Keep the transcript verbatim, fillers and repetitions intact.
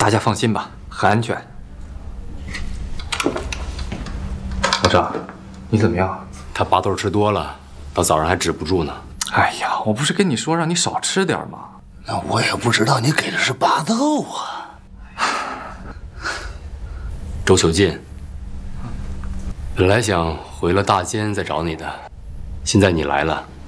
大家放心吧，很安全。老张，你怎么样？ 他巴豆吃多了，到早上还止不住呢。 哎呀，我不是跟你说让你少吃点吗？ 那我也不知道你给的是巴豆啊。 周秀进，本来想回了大监再找你的，现在你来了，